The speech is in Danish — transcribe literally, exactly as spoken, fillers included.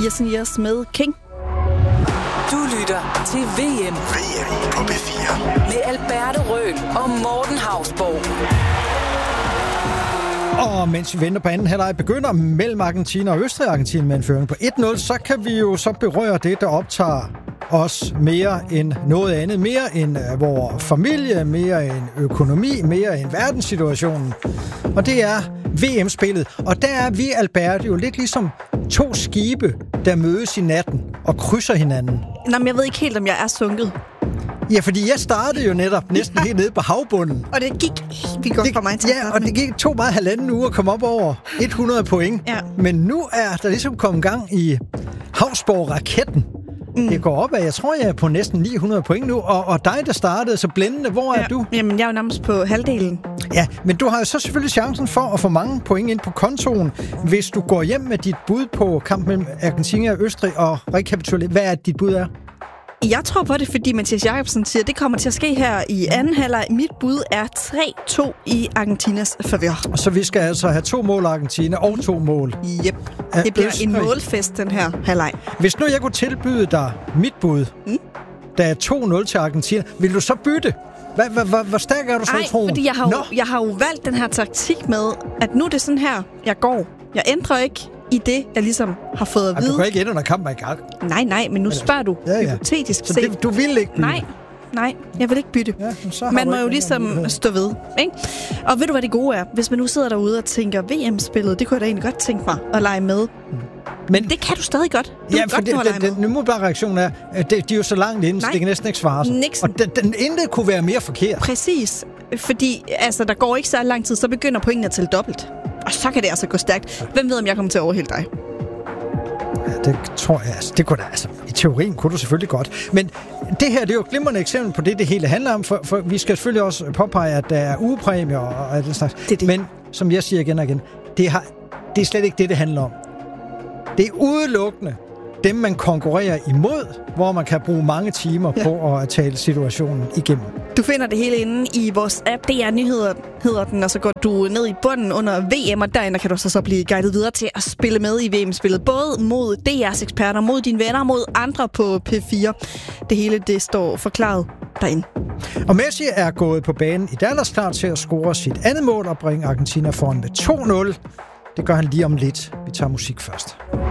Years and Years med King. Du lytter til V M. V M på B fire. Med Alberte Røhl og Morten Hausborg. Og mens vi venter på anden halvleg begynder mellem Argentina og Østrig, Argentina med en føring på et nul, så kan vi jo så berøre det, der optager os mere end noget andet. Mere end uh, vores familie, mere end økonomi, mere end verdenssituationen. Og det er V M-spillet. Og der er vi, Albert, jo lidt ligesom to skibe, der mødes i natten og krydser hinanden. Nå, men jeg ved ikke helt, om jeg er sunket. Ja, fordi jeg startede jo netop næsten helt nede på havbunden. Og det gik helt vildt godt for mig til Ja, og det gik to meget halvanden uge at komme op over hundrede point. Ja. Men nu er der ligesom kommet gang i Hausborg-raketten. Mm. Det går op af, jeg tror, jeg er på næsten ni hundrede point nu. Og, og dig, der startede så blændende, hvor ja. er du? Jamen, jeg er jo nærmest på halvdelen. Ja, men du har jo så selvfølgelig chancen for at få mange point ind på kontoen, hvis du går hjem med dit bud på kampen mellem Argentina og Østrig og rekapitulerer. Hvad er dit bud er? Jeg tror på det, fordi Mathias Jacobsen siger, at det kommer til at ske her i anden halvleg. Mit bud er tre to i Argentinas favør. Og så vi skal altså have to mål af Argentina og to mål. Yep. Det bliver Østrig. En målfest, den her halvleg. Hvis nu jeg kunne tilbyde dig mit bud, mm. der er to nul til Argentina, vil du så bytte? Hvor stærk er du så i troen? Nej, fordi jeg har, jo, jeg har jo valgt den her taktik med, at nu er det sådan her, jeg går. Jeg ændrer ikke i det, jeg ligesom har fået at vide. Du kan ikke ændre, når kampen er i gang. Nej, nej, men nu spørger du ja, ja. hypotetisk set. Det, du vil ikke bytte? Nej, nej, jeg vil ikke bytte. Ja, man må jo ligesom stå ved, ikke? Og ved du, hvad det gode er? Hvis man nu sidder derude og tænker, V M-spillet, det kunne jeg da egentlig godt tænke mig at lege med. Men det kan du stadig godt. Du ja, kan godt det, den, den umiddelbare reaktion er, at de, de er jo så langt inde, så det kan næsten ikke svare sig. Nixon. Og den, den intet kunne være mere forkert. Præcis. Fordi altså, der går ikke så lang tid, så begynder pointene til dobbelt. Og så kan det altså gå stærkt. Hvem ved, om jeg kommer til at overhælde dig? Ja, det tror jeg. Altså, det kunne da, altså, i teorien kunne du selvfølgelig godt. Men det her, det er jo et glimrende eksempel på det, det hele handler om. For, for vi skal selvfølgelig også påpege, at der er ugepræmier og, og den slags. Det det. Men som jeg siger igen og igen, det, har, det er slet ikke det, det handler om. Det er udelukkende dem, man konkurrerer imod, hvor man kan bruge mange timer ja. på at tale situationen igennem. Du finder det hele inde i vores app, D R Nyheder hedder den, og så går du ned i bunden under V M, og derinde kan du så, så blive guidet videre til at spille med i V M-spillet. Både mod D R's eksperter, mod dine venner, mod andre på P fire. Det hele, det står forklaret derinde. Og Messi er gået på banen i Dallas klar til at score sit andet mål og bringe Argentina foran med to nul. Det gør han lige om lidt. Vi tager musik først.